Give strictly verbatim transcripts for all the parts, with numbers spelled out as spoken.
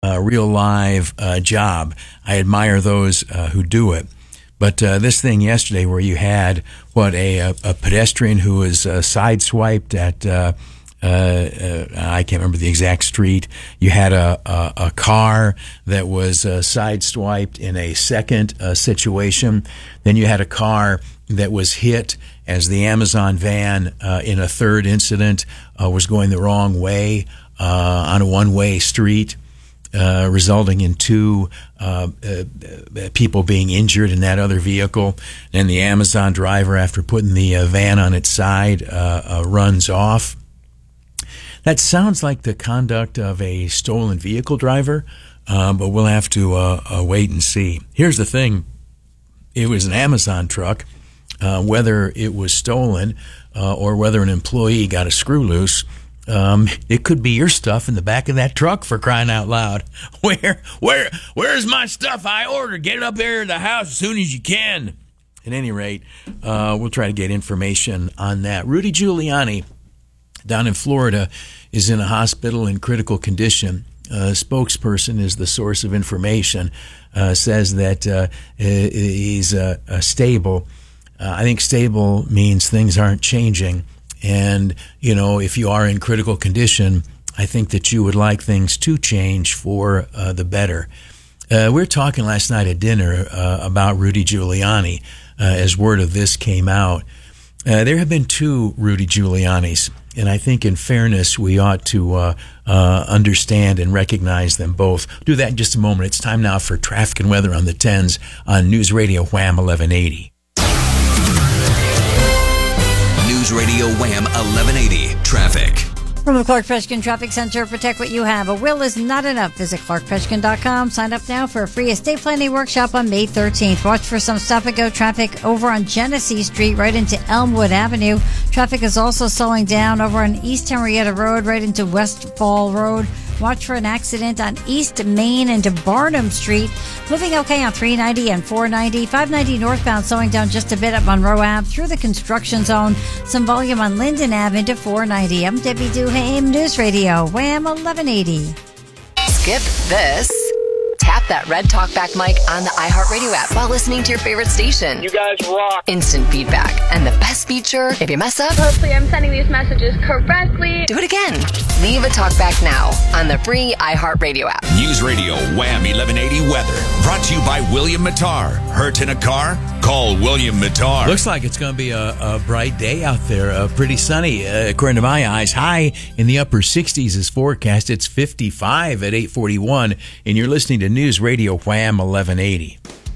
uh, real live uh, job. I admire those uh, who do it. But uh, this thing yesterday where you had, what, a, a, a pedestrian who was uh, sideswiped at, uh, uh, uh, I can't remember the exact street. You had a, a, a car that was uh, sideswiped in a second uh, situation. Then you had a car that was hit as the Amazon van uh, in a third incident uh, was going the wrong way uh, on a one-way street. Uh, resulting in two uh, uh, people being injured in that other vehicle. And the Amazon driver, after putting the uh, van on its side, uh, uh, runs off. That sounds like the conduct of a stolen vehicle driver, uh, but we'll have to uh, uh, wait and see. Here's the thing. It was an Amazon truck. Uh, whether it was stolen uh, or whether an employee got a screw loose, Um, it could be your stuff in the back of that truck, for crying out loud. Where, where, where's my stuff I ordered? Get it up here at the house as soon as you can. At any rate, uh, we'll try to get information on that. Rudy Giuliani down in Florida is in a hospital in critical condition. A spokesperson is the source of information, uh, says that uh, he's uh, uh, stable. Uh, I think stable means things aren't changing. And, you know, if you are in critical condition, I think that you would like things to change for uh, the better. Uh, we were talking last night at dinner uh, about Rudy Giuliani uh, as word of this came out. Uh, there have been two Rudy Giulianis, and I think in fairness we ought to uh, uh, understand and recognize them both. Do that in just a moment. It's time now for traffic and weather on the tens on News Radio Wham eleven eighty. News Radio Wham eleven eighty Traffic. From the Clark Peshkin Traffic Center, protect what you have. A will is not enough. Visit clark peshkin dot com. Sign up now for a free estate planning workshop on May thirteenth. Watch for some stop-and-go traffic over on Genesee Street right into Elmwood Avenue. Traffic is also slowing down over on East Henrietta Road right into Westfall Road. Watch for an accident on East Main into Barnum Street. Moving okay on three ninety and four ninety. five ninety northbound slowing down just a bit up Monroe Ave through the construction zone. Some volume on Linden Ave into four ninety. I'm Debbie Duhame, News Radio, Wham eleven eighty. Skip this. Tap that red talkback mic on the iHeartRadio app while listening to your favorite station. You guys rock. Instant feedback. And the best feature, if you mess up, hopefully I'm sending these messages correctly. Do it again. Leave a talkback now on the free iHeartRadio app. News Radio Wham eleven eighty Weather. Brought to you by William Mattar. Hurt in a car? Call William Mattar. Looks like it's going to be a, a bright day out there. Uh, pretty sunny, uh, according to my eyes. High in the upper sixties is forecast. It's fifty-five at eight forty-one. And you're listening to News Radio Wham eleven eighty.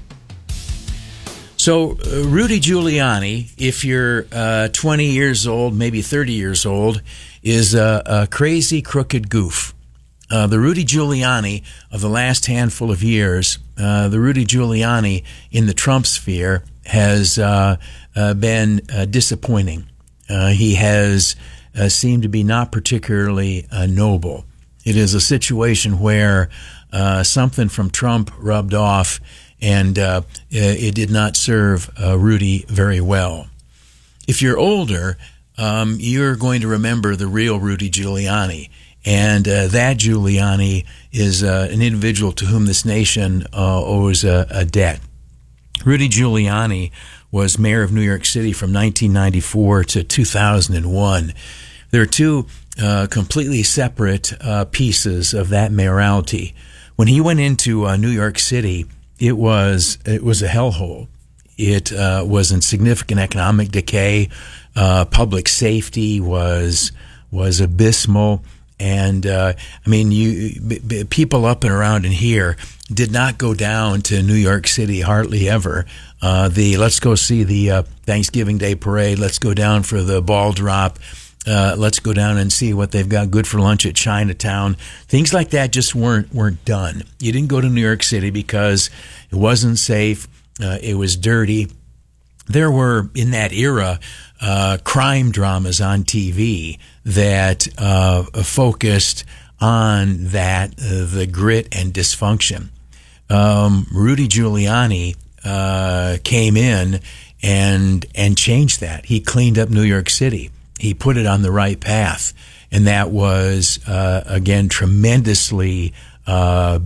So, uh, Rudy Giuliani, if you're uh, twenty years old, maybe thirty years old, is a, a crazy, crooked goof. Uh, the Rudy Giuliani of the last handful of years, uh, the Rudy Giuliani in the Trump sphere has uh, uh, been uh, disappointing. Uh, he has uh, seemed to be not particularly uh, noble. It is a situation where uh, something from Trump rubbed off, and uh, it did not serve uh, Rudy very well. If you're older, um, you're going to remember the real Rudy Giuliani. And uh, that Giuliani is uh, an individual to whom this nation uh, owes a, a debt. Rudy Giuliani was mayor of New York City from nineteen ninety-four to two thousand one. There are two uh, completely separate uh, pieces of that mayoralty. When he went into uh, New York City, it was it was a hellhole. It uh, was in significant economic decay. Uh, public safety was was abysmal. And, uh, I mean, you b- b- people up and around in here did not go down to New York City hardly ever. Uh, the let's go see the uh, Thanksgiving Day parade. Let's go down for the ball drop. Uh, let's go down and see what they've got good for lunch at Chinatown. Things like that just weren't weren't done. You didn't go to New York City because it wasn't safe. Uh, it was dirty. There were, in that era, uh, crime dramas on T V that uh, focused on that, uh, the grit and dysfunction. Um, Rudy Giuliani uh, came in and and changed that. He cleaned up New York City. He put it on the right path. And that was, uh, again, tremendously uh